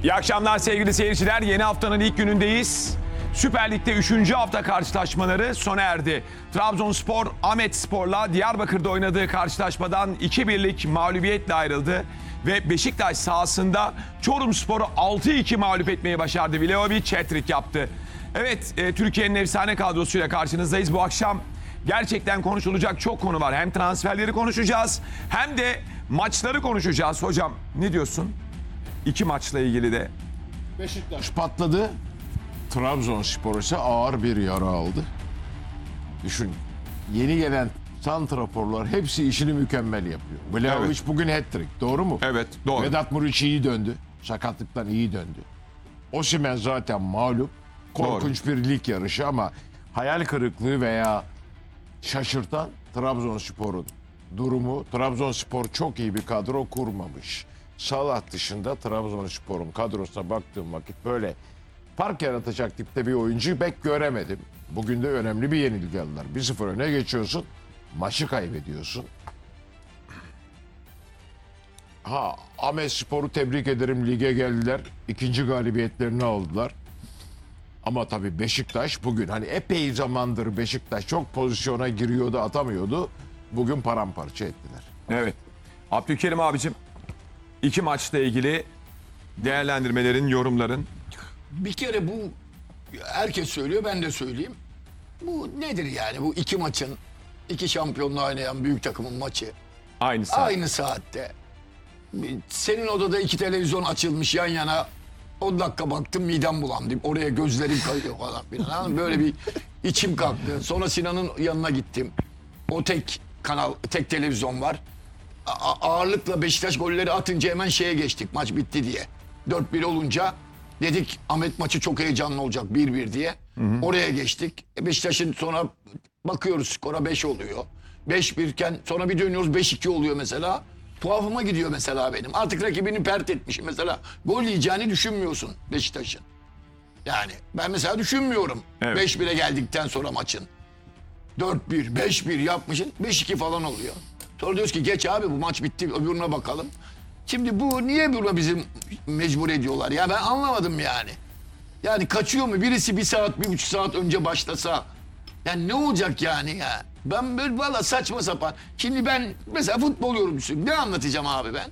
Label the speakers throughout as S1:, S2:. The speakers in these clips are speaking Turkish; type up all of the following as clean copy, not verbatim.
S1: İyi akşamlar sevgili seyirciler. Yeni haftanın ilk günündeyiz. Süper Lig'de 3. hafta karşılaşmaları sona erdi. Trabzonspor, Ahmetspor'la Diyarbakır'da oynadığı karşılaşmadan 2-1'lik mağlubiyetle ayrıldı. Ve Beşiktaş sahasında Çorumspor'u 6-2 mağlup etmeyi başardı. Vlahovic hat-trick yaptı. Evet, Türkiye'nin efsane kadrosuyla karşınızdayız. Bu akşam gerçekten konuşulacak çok konu var. Hem transferleri konuşacağız hem de maçları konuşacağız. Hocam ne diyorsun? İki maçla ilgili de.
S2: Beşiktaş patladı. Trabzonspor ise ağır bir yara aldı. Düşün, yeni gelen santraforlar hepsi işini mükemmel yapıyor. Vlahovic
S1: Evet.
S2: bugün hat-trick, doğru mu?
S1: Evet, doğru.
S2: Vedat Muriç iyi döndü. Sakatlıktan iyi döndü. Osimhen zaten mağlup. Korkunç bir lig yarışı ama hayal kırıklığı veya şaşırtan Trabzonspor'un durumu. Trabzonspor çok iyi bir kadro kurmamış. Salah dışında Trabzonspor'un kadrosuna baktığım vakit böyle fark yaratacak tipte bir oyuncu pek göremedim. Bugün de önemli bir yenilgi aldılar. 1-0 öne geçiyorsun, maçı kaybediyorsun. Ahmetspor'u tebrik ederim, lige geldiler. İkinci galibiyetlerini aldılar. Ama tabii Beşiktaş bugün, hani epey zamandır Beşiktaş çok pozisyona giriyordu, atamıyordu. Bugün paramparça ettiler.
S1: Evet. Abdülkerim abicim, iki maçla ilgili değerlendirmelerin, yorumların.
S3: Bir kere bu herkes söylüyor, ben de söyleyeyim. Bu nedir yani? Bu iki maçın, iki şampiyonla oynayan büyük takımın maçı.
S1: Aynı saat.
S3: Aynı saatte. Senin odada iki televizyon açılmış yan yana. 10 dakika baktım, midem bulandı. Oraya gözlerim kayıyor falan filan. Böyle bir içim kalktı. Sonra Sinan'ın yanına gittim. O tek kanal, tek televizyon var. Ağırlıkla Beşiktaş golleri atınca hemen şeye geçtik, maç bitti diye. 4-1 olunca dedik Ahmet maçı çok heyecanlı olacak 1-1 diye. Oraya geçtik. Beşiktaş'ın sonra bakıyoruz skora 5 oluyor. 5-1 iken sonra bir dönüyoruz 5-2 oluyor mesela. Tuhafıma gidiyor mesela benim. Artık rakibini pert etmişim mesela. Gol yiyeceğini düşünmüyorsun Beşiktaş'ın. Yani ben mesela düşünmüyorum.
S1: Evet.
S3: 5-1'e geldikten sonra maçın. 4-1, 5-1 yapmışsın. 5-2 falan oluyor. Sonra diyoruz ki geç abi, bu maç bitti, öbürüne bakalım. Şimdi bu niye buna bizim mecbur ediyorlar? Ya ben anlamadım yani. Yani kaçıyor mu? Birisi 1 saat, 1,5 saat önce başlasa. Yani ne olacak yani ya? Ben böyle valla saçma sapan. Şimdi ben mesela futbol yorumcusuyum. Ne anlatacağım abi ben?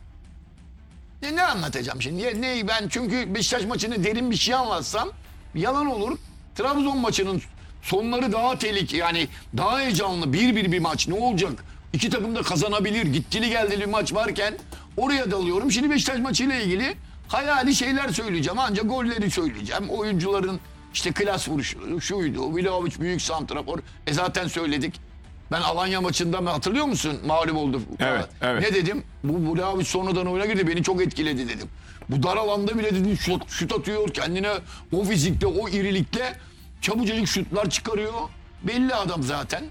S3: Ne anlatacağım şimdi? Ben çünkü Beşiktaş maçını derin bir şey anlatsam yalan olur. Trabzon maçının sonları daha tehlikeli, yani daha heyecanlı 1-1 bir maç, ne olacak? İki takım da kazanabilir, gittili geldili bir maç varken oraya dalıyorum. Şimdi Beşiktaş maçıyla ilgili hayali şeyler söyleyeceğim. Ancak golleri söyleyeceğim. Oyuncuların işte klas vuruşu şuydu. Vlahovic büyük santrafor. Zaten söyledik. Ben Alanya maçında hatırlıyor musun? Mağlup oldu.
S1: Evet, evet.
S3: Ne dedim? Bu Vlahovic sonradan oyuna girdi. Beni çok etkiledi dedim. Bu dar alanda bile dedim şut atıyor. Kendine o fizikle, o irilikle çabucacık şutlar çıkarıyor. Belli adam zaten.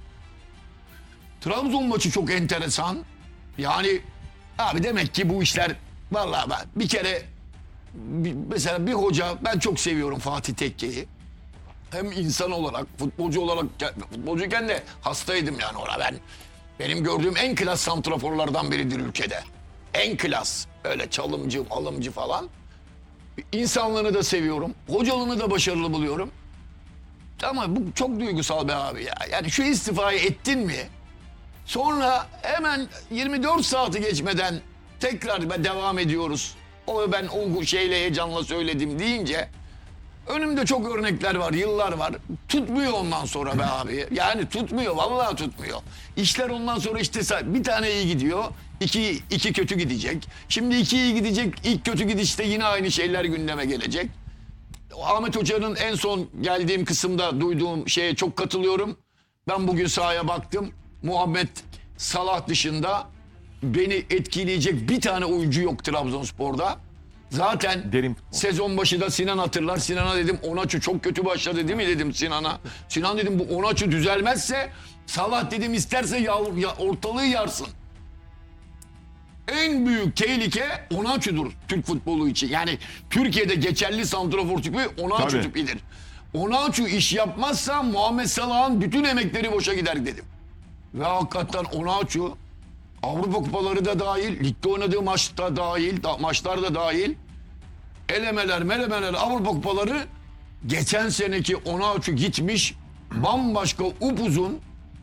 S3: Trabzon maçı çok enteresan. Yani abi demek ki bu işler, vallahi ben bir kere mesela bir hoca, ben çok seviyorum Fatih Tekke'yi. Hem insan olarak, futbolcu olarak, futbolcuyken de hastaydım yani ona. Benim gördüğüm en klas santraforlardan biridir ülkede. En klas. Öyle çalımcı, alımcı falan. İnsanlığını da seviyorum. Hocalığını da başarılı buluyorum. Ama bu çok duygusal be abi ya. Yani şu istifayı ettin mi? Sonra hemen 24 saati geçmeden tekrar devam ediyoruz. Ben o şeyle heyecanla söyledim deyince önümde çok örnekler var, yıllar var. Tutmuyor ondan sonra be abi. Yani tutmuyor, vallahi tutmuyor. İşler ondan sonra işte bir tane iyi gidiyor, iki kötü gidecek. Şimdi 2 iyi gidecek, ilk kötü gidişte yine aynı şeyler gündeme gelecek. Ahmet Hoca'nın en son geldiğim kısımda duyduğum şeye çok katılıyorum. Ben bugün sahaya baktım. Muhammed Salah dışında beni etkileyecek bir tane oyuncu yok Trabzonspor'da. Zaten
S1: Derin.
S3: sezon başı da Sinan hatırlar. Sinan'a dedim Onaçu çok kötü başladı değil mi dedim Sinan'a. Sinan dedim bu Onaçu düzelmezse Salah dedim isterse ortalığı yarsın. En büyük tehlike Onaçu'dur Türk futbolu için. Yani Türkiye'de geçerli santrafor tipi Onaçu
S1: Tabii.
S3: tipidir. Onaçu iş yapmazsa Muhammed Salah'ın bütün emekleri boşa gider dedim. Ve hakikaten Onaçu Avrupa kupaları da dahil, ligde oynadığı maçta dahil, maçlar da dahil elemeler, melemeler, Avrupa kupaları geçen seneki Onaçu gitmiş bambaşka upuzun.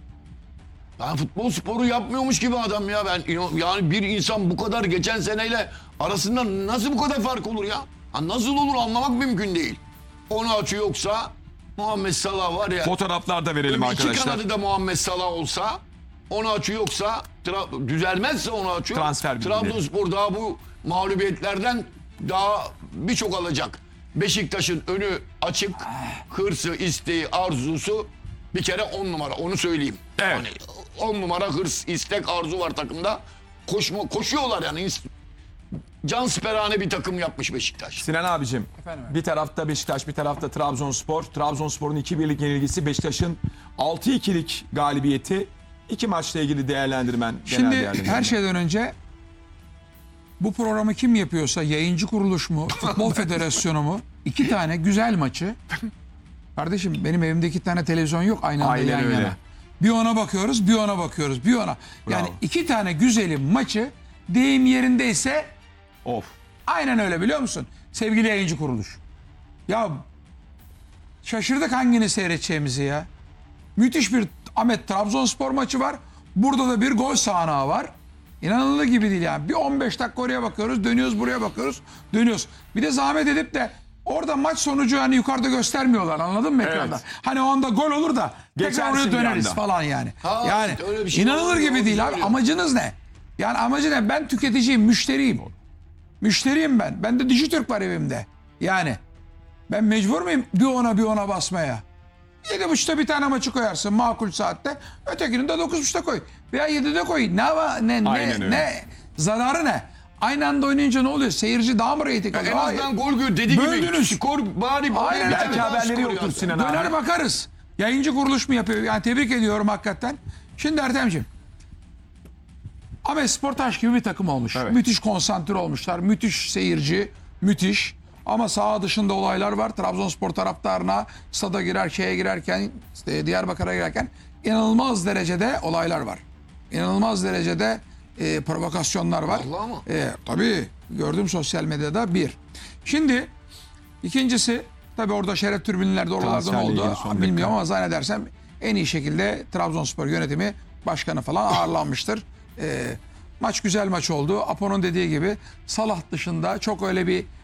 S3: Ben futbol sporu yapmıyormuş gibi adam ya. Yani bir insan bu kadar geçen seneyle arasında nasıl bu kadar fark olur ya? Ha, nasıl olur anlamak mümkün değil. Onaçu yoksa Muhammed Salah var ya.
S1: Fotoğraflar da verelim
S3: İki
S1: arkadaşlar.
S3: kanadı da Muhammed Salah olsa, Onaçu yoksa, düzelmezse Onaçu,
S1: Transfer bilgileri.
S3: Trabzonspor daha bu mağlubiyetlerden daha birçok alacak. Beşiktaş'ın önü açık, hırsı, isteği, arzusu bir kere 10 numara, onu söyleyeyim.
S1: Evet.
S3: Yani 10 numara hırs, istek, arzu var takımda. Koşuyorlar yani. Cansperane bir takım yapmış Beşiktaş.
S1: Sinan abicim, bir tarafta Beşiktaş, bir tarafta Trabzonspor. Trabzonspor'un 2-1'lik yenilgisi, Beşiktaş'ın 6-2'lik galibiyeti. İki maçla ilgili değerlendirmen. genel
S4: Şimdi
S1: değerlendirmen.
S4: her şeyden önce bu programı kim yapıyorsa, yayıncı kuruluş mu, Futbol Federasyonu mu, 2 tane güzel maçı. Kardeşim benim evimde 2 tane televizyon yok aynı anda
S1: Aynen
S4: yan
S1: öyle.
S4: yana. Bir ona bakıyoruz, bir ona bakıyoruz, bir ona. Yani
S1: Bravo.
S4: 2 tane güzeli maçı deyim yerindeyse
S1: Of.
S4: aynen öyle, biliyor musun? Sevgili yayıncı kuruluş. Ya şaşırdık hangini seyredeceğimizi ya. Müthiş bir Ahmet Trabzonspor maçı var. Burada da bir gol sahnağı var. İnanılır gibi değil yani. Bir 15 dakika oraya bakıyoruz, dönüyoruz buraya bakıyoruz, dönüyoruz. Bir de zahmet edip de orada maç sonucu hani yukarıda göstermiyorlar, anladın mı ekranda?
S1: Evet.
S4: Hani o anda gol olur da tekrar
S1: Geçersin
S4: oraya
S1: bir
S4: döneriz
S1: anda.
S4: falan yani.
S3: Ha,
S4: Yani
S3: öyle bir şey
S4: inanılır
S3: var,
S4: gibi
S3: doğru
S4: değil abi.
S3: söylüyor.
S4: Amacınız ne? Yani amacı ne? Ben tüketiciyim, müşteriyim. Müşteriyim ben. Bende Dijitürk var evimde. Yani ben mecbur muyum bir ona basmaya? 7.30'da bir tane maçı koyarsın makul saatte. Ötekini de 9.30'da koy. Veya 7'de koy.
S1: Aynen öyle.
S4: Ne? Zararı ne? Aynı anda oynayınca ne oluyor? Seyirci daha mı reyting alıyor?
S3: En azından gol gör dediği gibi.
S4: Böldünüz.
S3: Skor bari.
S4: Aynen.
S3: bir tane
S1: Belki
S3: daha
S1: haberleri
S3: skor
S1: yoktur
S3: yazsın.
S1: Sinan abi.
S4: Döner bakarız. Yayıncı kuruluş mu yapıyor? Yani tebrik ediyorum hakikaten. Şimdi Ertem'ciğim. Ahmet Spor taş gibi bir takım olmuş.
S1: Evet.
S4: Müthiş konsantre olmuşlar. Müthiş seyirci. Müthiş. Ama saha dışında olaylar var. Trabzonspor taraftarına stada girerken, işte Diyarbakır'a girerken inanılmaz derecede olaylar var. İnanılmaz derecede provokasyonlar var.
S3: Vallahi mı?
S4: Tabii gördüm sosyal medyada bir. Şimdi ikincisi tabii orada şeref tribünlerde oralardan
S1: Transferle
S4: oldu.
S1: ilgili son dakika.
S4: Bilmiyorum ama zannedersem en iyi şekilde Trabzonspor yönetimi başkanı falan ağırlanmıştır. Maç güzel maç oldu. Apo'nun dediği gibi Salah dışında çok öyle bir